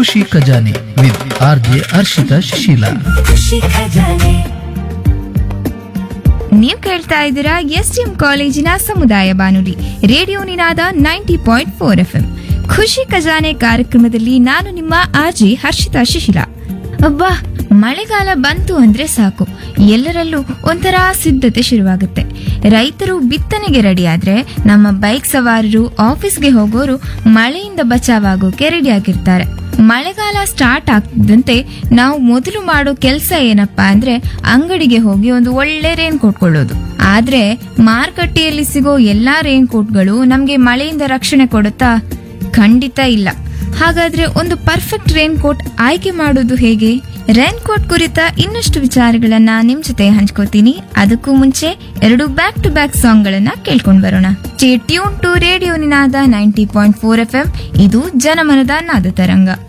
ಖುಷಿ ಖಜಾನೆ with RJ Harshita Shishila. ನೀವು ಕೇಳ್ತಾ ಇದ್ದೀರಾ ಎಸ್ಟಿಎಂ ಕಾಲೇಜಿನ ಸಮುದಾಯ ಬಾನುಲಿ ರೇಡಿಯೋ ನಿನಾದ 90.4 FM. ಖುಷಿ ಖಜಾನೆ ಕಾರ್ಯಕ್ರಮದಲ್ಲಿ ನಾನು ನಿಮ್ಮ ಆರ್ಜೆ ಹರ್ಷಿತಾ ಶಿಶಿಲ. ಅಬ್ಬಾ, ಮಳೆಗಾಲ ಬಂತು ಅಂದ್ರೆ ಸಾಕು, ಎಲ್ಲರಲ್ಲೂ ಒಂಥರ ಸಿದ್ಧತೆ ಶುರುವಾಗುತ್ತೆ. ರೈತರು ಬಿತ್ತನೆಗೆ ರೆಡಿ ಆದ್ರೆ, ನಮ್ಮ ಬೈಕ್ ಸವಾರರು ಆಫೀಸ್ಗೆ ಹೋಗೋರು ಮಳೆಯಿಂದ ಬಚಾವಾಗೋಕೆ ರೆಡಿ ಆಗಿರ್ತಾರೆ. ಮಳೆಗಾಲ ಸ್ಟಾರ್ಟ್ ಆಗ್ತಿದ್ದಂತೆ ನಾವು ಮೊದಲು ಮಾಡೋ ಕೆಲಸ ಏನಪ್ಪಾ ಅಂದ್ರೆ ಅಂಗಡಿಗೆ ಹೋಗಿ ಒಂದು ಒಳ್ಳೆ ರೇನ್ ಕೋಟ್ ಕೊಳ್ಳೋದು. ಆದ್ರೆ ಮಾರುಕಟ್ಟೆಯಲ್ಲಿ ಸಿಗೋ ಎಲ್ಲಾ ರೇನ್ ಕೋಟ್ಗಳು ನಮ್ಗೆ ಮಳೆಯಿಂದ ರಕ್ಷಣೆ ಕೊಡುತ್ತಾ? ಖಂಡಿತ ಇಲ್ಲ. ಹಾಗಾದ್ರೆ ಒಂದು ಪರ್ಫೆಕ್ಟ್ ರೇನ್ ಕೋಟ್ ಆಯ್ಕೆ ಮಾಡೋದು ಹೇಗೆ? ರೇನ್ ಕೋಟ್ ಕುರಿತ ಇನ್ನಷ್ಟು ವಿಚಾರಗಳನ್ನ ನಿಮ್ ಜೊತೆ ಹಂಚ್ಕೋತೀನಿ. ಅದಕ್ಕೂ ಮುಂಚೆ 2 ಬ್ಯಾಕ್ ಟು ಬ್ಯಾಕ್ ಸಾಂಗ್ ಗಳನ್ನ ಕೇಳ್ಕೊಂಡ್ ಬರೋಣ. Stay tune to radio Ninada 90.4 FM. ಇದು ಜನಮನದ ನಾದ ತರಂಗ.